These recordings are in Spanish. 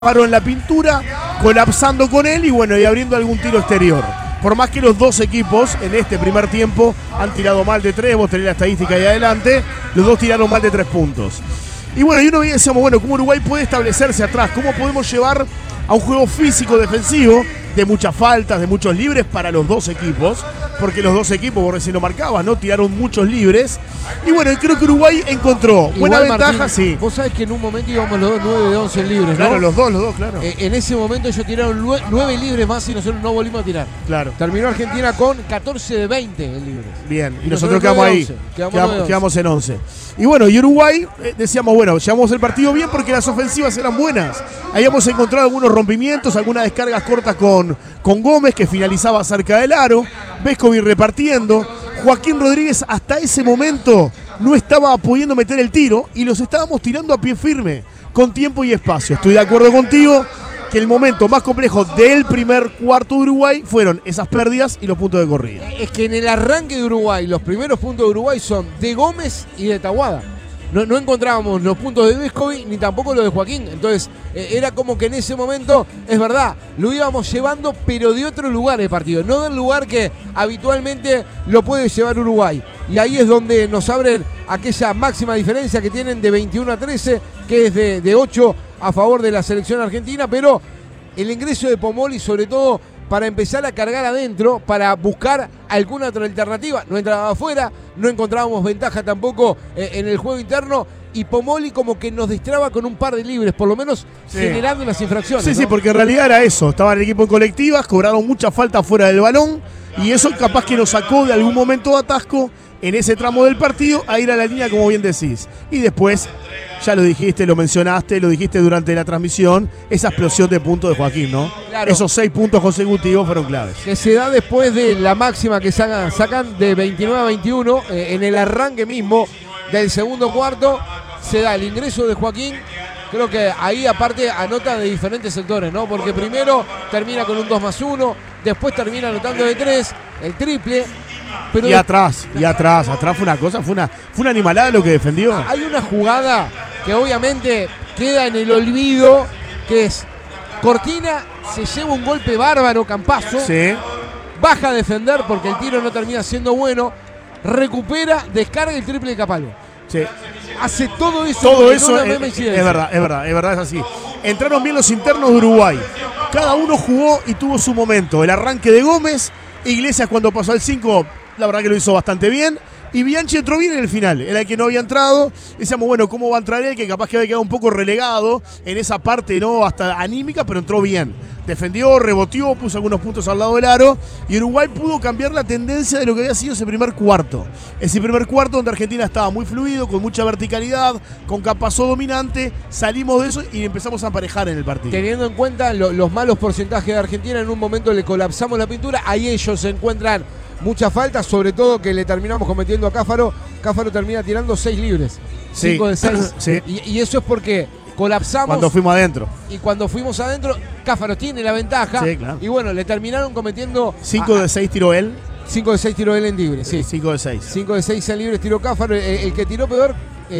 Paró en la pintura, colapsando con él y bueno, y abriendo algún tiro exterior. Por más que los dos equipos en este primer tiempo han tirado mal de 3, vos tenés la estadística ahí adelante, los dos tiraron mal de 3 puntos. Y bueno, y uno veía y decíamos, bueno, ¿cómo Uruguay puede establecerse atrás? ¿Cómo podemos llevar a un juego físico defensivo de muchas faltas, de muchos libres para los dos equipos? Porque los dos equipos, vos recién lo marcabas, ¿no? Tiraron muchos libres. Y bueno, creo que Uruguay encontró buena ventaja, Martín, sí. Vos sabés que en un momento íbamos los dos 9 de 11 libres, Claro, ¿no? los dos, claro. En ese momento ellos tiraron 9 libres más y nosotros no volvimos a tirar. Claro. Terminó Argentina con 14 de 20 en libres. Bien, y nosotros quedamos ahí. Quedamos en 11. Y bueno, y Uruguay, decíamos, bueno, llevamos el partido bien porque las ofensivas eran buenas. Habíamos encontrado algunos rompimientos, algunas descargas cortas con Gómez, que finalizaba cerca del aro. Vescovi repartiendo. Joaquín Rodríguez hasta ese momento no estaba pudiendo meter el tiro y los estábamos tirando a pie firme, con tiempo y espacio. Estoy de acuerdo contigo que el momento más complejo del primer cuarto de Uruguay fueron esas pérdidas y los puntos de corrida. Es que en el arranque de Uruguay, los primeros puntos de Uruguay son de Gómez y de Tahuada. No encontrábamos los puntos de Vescovi ni tampoco los de Joaquín. Entonces, era como que en ese momento, es verdad, lo íbamos llevando, pero de otro lugar el partido, no del lugar que habitualmente lo puede llevar Uruguay. Y ahí es donde nos abren aquella máxima diferencia que tienen de 21 a 13, que es de 8 a favor de la selección argentina, pero el ingreso de Pomoli, sobre todo, para empezar a cargar adentro, para buscar alguna otra alternativa. No entraba afuera, no encontrábamos ventaja tampoco en el juego interno, y Pomoli como que nos destraba con un par de libres, por lo menos generando las infracciones. Sí, ¿no? sí, porque en realidad era eso. Estaba el equipo en colectivas, cobraron mucha falta fuera del balón, y eso capaz que nos sacó de algún momento de atasco en ese tramo del partido a ir a la línea, como bien decís. Y después, ya lo dijiste, lo mencionaste, lo dijiste durante la transmisión, esa explosión de puntos de Joaquín, ¿no? Claro. Esos 6 puntos consecutivos fueron claves. Que se da después de la máxima que sacan de 29 a 21, en el arranque mismo del segundo cuarto, se da el ingreso de Joaquín. Creo que ahí aparte anota de diferentes sectores, ¿no? Porque primero termina con un 2+1, después termina anotando de 3, el triple. Pero y atrás fue una cosa, fue una animalada lo que defendió. Hay una jugada que obviamente queda en el olvido, que es Cortina se lleva un golpe bárbaro, Campazzo, Sí. baja a defender porque el tiro no termina siendo bueno, recupera, descarga el triple de Capalvo. Sí. Hace todo eso. Todo eso no es verdad, es así. Entraron bien los internos de Uruguay. Cada uno jugó y tuvo su momento. El arranque de Gómez, Iglesias cuando pasó al 5, la verdad que lo hizo bastante bien. Y Bianchi entró bien en el final, era el que no había entrado. Decíamos, bueno, ¿cómo va a entrar él? Que capaz que había quedado un poco relegado en esa parte, no hasta anímica, pero entró bien. Defendió, reboteó, puso algunos puntos al lado del aro. Y Uruguay pudo cambiar la tendencia de lo que había sido ese primer cuarto. Ese primer cuarto donde Argentina estaba muy fluido, con mucha verticalidad, con Campazzo dominante. Salimos de eso y empezamos a emparejar en el partido. Teniendo en cuenta los malos porcentajes de Argentina, en un momento le colapsamos la pintura. Ahí ellos se encuentran muchas faltas, sobre todo que le terminamos cometiendo a Cáfaro. Cáfaro termina tirando 6 libres. 5 de 6. Sí. Y eso es porque colapsamos. Cuando fuimos adentro. Y cuando fuimos adentro, Cáfaro tiene la ventaja. Sí, claro. Y bueno, le terminaron cometiendo. 5 de 6 tiró él. 5 de 6 tiró él en libres, sí. 5 de 6. 5 de 6 en libres tiró Cáfaro. El que tiró peor,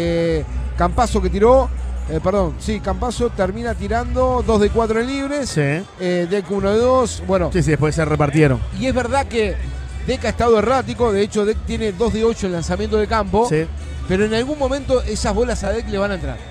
Campazzo, que tiró. Campazzo termina tirando 2 de 4 en libres. Sí. Deck 1 de 2. Bueno. Sí, después se repartieron. Y es verdad que Deck ha estado errático. De hecho, Deck tiene 2 de 8 en lanzamiento de campo. Sí. Pero en algún momento esas bolas a Deck le van a entrar.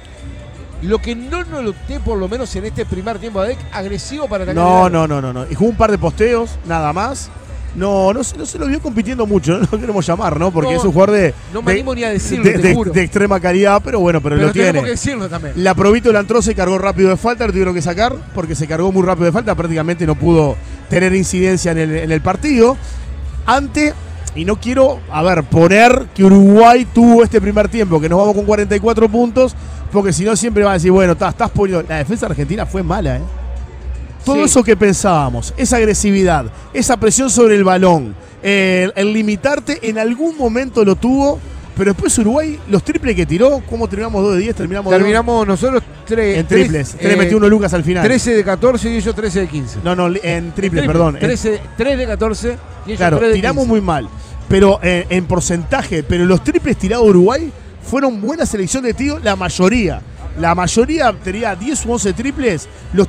Lo que no noté, por lo menos en este primer tiempo, a Deck agresivo para atacar. No. Y jugó un par de posteos, nada más. No se lo vio compitiendo mucho, no lo queremos llamar, ¿no? Porque es un jugador de. No me animo ni a decirlo, te juro. De extrema calidad, pero bueno, pero lo tiene. Tenemos que decirlo también. La Probito la entró, se cargó rápido de falta, lo tuvieron que sacar, porque se cargó muy rápido de falta, prácticamente no pudo tener incidencia en el partido. Y no quiero, poner que Uruguay tuvo este primer tiempo, que nos vamos con 44 puntos, porque si no siempre van a decir, bueno, estás poniendo. La defensa argentina fue mala, ¿eh? Todo eso que pensábamos, esa agresividad, esa presión sobre el balón, el limitarte, en algún momento lo tuvo, pero después Uruguay, los triples que tiró, ¿cómo terminamos 2 de 10? Terminamos nosotros 3 en triples. 3 metió uno Lucas al final. 13 de 14 y ellos 13 de 15. No, en triples, perdón. 3 de 14 y ellos claro, 3 de 15. tiramos muy mal, pero en porcentaje, pero los triples tirados de Uruguay fueron buena selección de tiro, la mayoría. La mayoría tenía 10 u 11 triples. Los